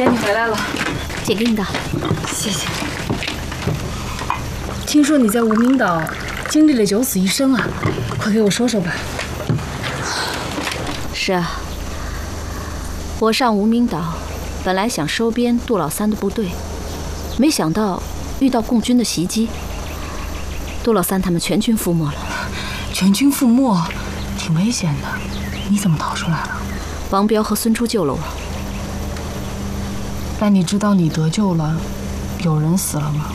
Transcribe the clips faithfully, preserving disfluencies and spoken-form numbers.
姐，你回来了。 姐给你的， 谢谢。听说你在无名岛经历了九死一生啊，快给我说说吧。 是啊，我上无名岛，本来想收编杜老三的部队，没想到遇到共军的袭击，杜老三他们全军覆没了。 全军覆没，挺危险的。你怎么逃出来了？ 王彪和孙珠救了我。 但你知道你得救了，有人死了吗？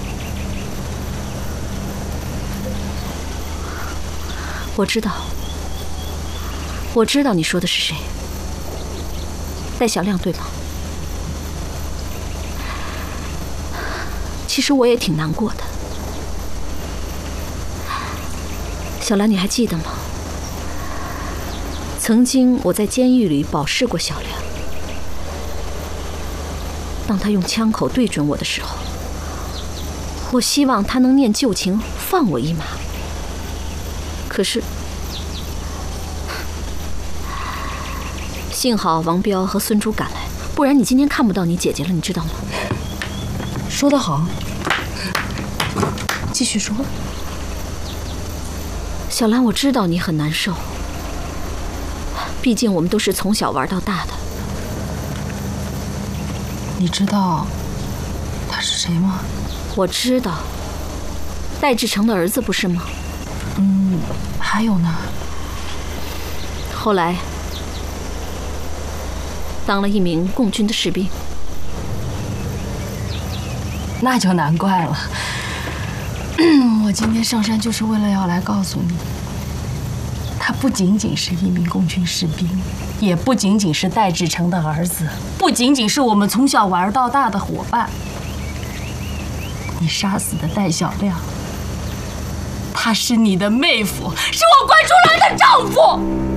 我知道，我知道你说的是谁，戴小亮对吗？其实我也挺难过的。小兰，你还记得吗？曾经我在监狱里保释过小亮，当他用枪口对准我的时候，我希望他能念旧情，放我一马。可是，幸好王彪和孙珠赶来，不然你今天看不到你姐姐了，你知道吗？ 说得好，继续说。 小兰，我知道你很难受，毕竟我们都是从小玩到大的。 你知道他是谁吗？ 我知道，戴志成的儿子不是吗？ 嗯，还有呢？ 后来当了一名共军的士兵。 那就难怪了。我今天上山就是为了要来告诉你，他不仅仅是一名共军士兵，也不仅仅是戴志成的儿子，不仅仅是我们从小玩到大的伙伴。你杀死的戴小亮，他是你的妹夫，是我滚出来的丈夫。